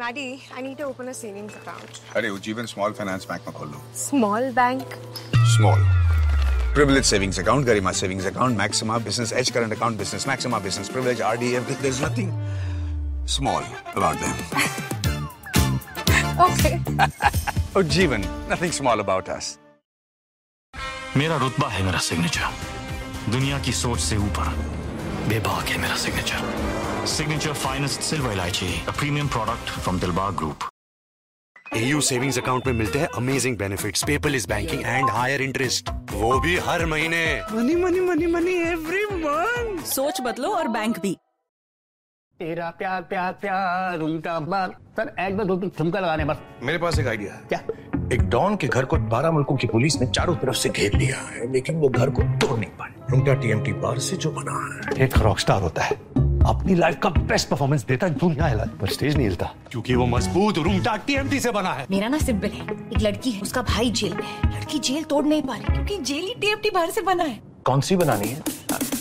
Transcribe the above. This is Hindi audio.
Daddy, I need to open a savings account. अरे Ujjivan Small Finance Bank में खोल लो. Small bank? Small. Privilege savings account, Garima savings account, Maxima business edge current account, business Maxima business privilege, RDF. There's nothing small about them. Okay. Ujjivan, nothing small about us. मेरा रुतबा है मेरा सिग्नेचर. दुनिया की सोच से ऊपर बेबाक है मेरा signature. Signature Finest Silver Elaichi, a premium product from Dilbar Group. AU savings account में मिलते हैं amazing benefits, paperless banking and higher interest, वो भी हर महीने. Money money money money every month. सोच बदलो और बैंक भी. तेरा प्यार प्यार प्यार उनका बात. सर एक दो ठुमका लगाने बस. मेरे पास एक आइडिया है. क्या? एक डॉन के घर को 12 मुल्कों की पुलिस ने चारों तरफ से घेर लिया है, लेकिन वो घर को तोड़ नहीं पाए. रुंगटा TMT बार से जो बना है. एक रॉकस्टार होता है, अपनी लाइफ का बेस्ट परफॉर्मेंस देता है, दुनिया हिला पर स्टेज नहीं हिलता, क्योंकि वो मजबूत रुंगटा TMT से बना है. मेरा ना सिंपल है. एक लड़की है, उसका भाई जेल में है. लड़की जेल तोड़ नहीं पा रही क्योंकि जेल ही TMT बाहर से बना है. कौन सी बनानी है?